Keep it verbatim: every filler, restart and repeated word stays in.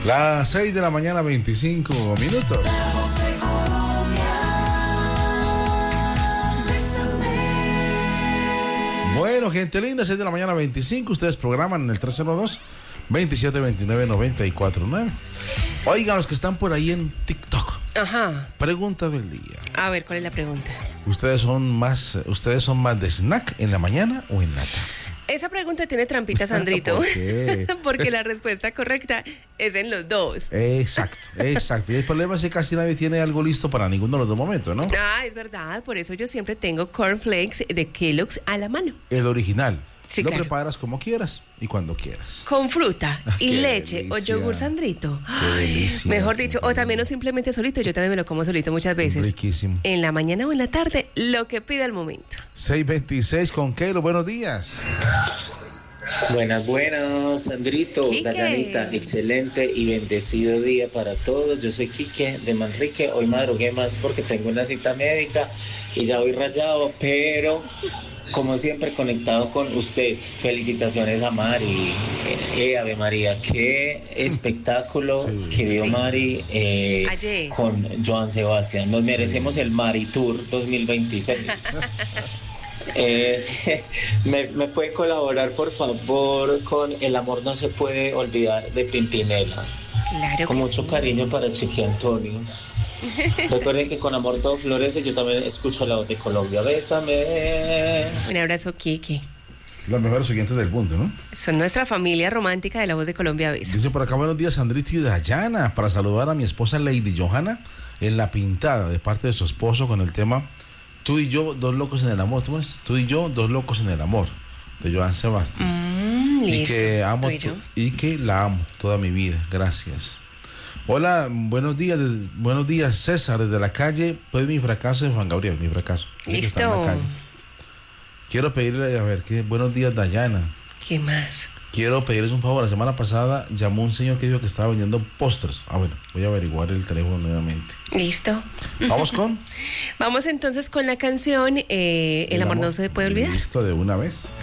Las seis de la mañana, veinticinco minutos. Bueno, gente linda, seis de la mañana, veinticinco. Ustedes programan en el tres cero dos, veintisiete veintinueve, noventa y cuatro nueve. Oigan, los que están por ahí en TikTok. Ajá. Pregunta del día. A ver, ¿cuál es la pregunta? ¿Ustedes son más, ustedes son más de snack en la mañana o en la tarde? Esa pregunta tiene trampita, Sandrito. ¿Por qué? Porque la respuesta correcta es en los dos. Exacto, exacto. Y el problema es que casi nadie tiene algo listo para ninguno de los dos momentos, ¿no? Ah, es verdad. Por eso yo siempre tengo cornflakes de Kellogg's a la mano. El original. Sí, lo claro. preparas como quieras y cuando quieras. Con fruta y Qué leche delicia. o yogur, Sandrito. Qué delicia. Mejor dicho, o también no simplemente solito. Yo también me lo como solito muchas veces. Riquísimo. En la mañana o en la tarde, lo que pida el momento. seis veintiséis con Keilo, buenos días. Buenas, buenas, Sandrito, Quique. Dayanita, excelente y bendecido día para todos. Yo soy Quique de Manrique, hoy madrugué más porque tengo una cita médica y ya voy rayado, pero como siempre conectado con usted. Felicitaciones a Mari, eh, Ave María, qué espectáculo sí. que dio Mari eh, con Joan Sebastián. Nos merecemos el Mari Tour dos mil veintiséis. Eh, me, me puede colaborar por favor con El amor no se puede olvidar de Pimpinela. Claro, con mucho sí. cariño para Chiqui Antonio. Recuerden que con amor todo florece. Yo también escucho la voz de Colombia. Bésame. Un abrazo, Kiki. Los mejores oyentes del mundo, ¿no? Son nuestra familia romántica de La Voz de Colombia. Besa. Dice por acá, buenos días, Sandrito y Dayana, para saludar a mi esposa Lady Johanna en La Pintada, de parte de su esposo, con el tema Tú y yo, dos locos en el amor. ¿Tú, ves? Tú y yo, dos locos en el amor, de Joan Sebastián. Mm, y listo. que amo ¿Tú y, yo? y que la amo toda mi vida. Gracias. Hola, buenos días, de, buenos días, César, desde la calle, pues mi fracaso en Juan Gabriel, mi fracaso. Listo. Quiero pedirle, a ver, ¿qué? Buenos días, Dayana. ¿Qué más? Quiero pedirles un favor. La semana pasada llamó un señor que dijo que estaba vendiendo pósters. Ah, bueno, voy a averiguar el teléfono nuevamente. Listo. ¿Vamos con? Vamos entonces con la canción eh, El, El amor, amor no se puede olvidar. Listo, de una vez.